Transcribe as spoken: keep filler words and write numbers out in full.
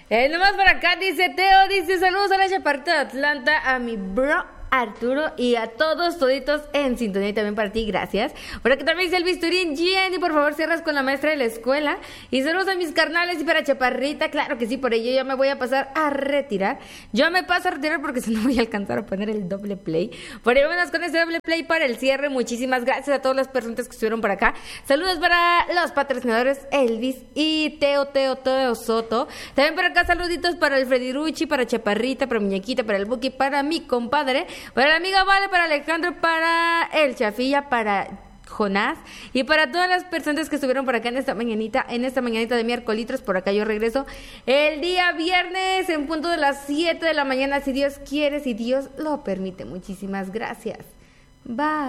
Eh, nomás por acá dice Teo, dice saludos a la chaparrita de Atlanta, a mi bro Arturo y a todos toditos en sintonía y también para ti, gracias. Por aquí también dice el bisturín, Jenny, por favor cierras con la maestra de la escuela. Y saludos a mis carnales y para Chaparrita, claro que sí, por ello yo me voy a pasar a retirar. Yo me paso a retirar porque si no voy a alcanzar a poner el doble play. Por ello vámonos con este doble play para el cierre. Muchísimas gracias a todas las personas que estuvieron por acá. Saludos para los patrocinadores Elvis y Teo, Teo, Teo Soto. También por acá saluditos para el Freddy Rucci, para Chaparrita, para Muñequita, para el Buki, para mi compadre, para la amiga Vale, para Alejandro, para el Chafilla, para Jonás y para todas las personas que estuvieron por acá en esta mañanita, en esta mañanita de miércoles. Por acá yo regreso el día viernes en punto de las siete de la mañana, si Dios quiere, si Dios lo permite. Muchísimas gracias. Bye.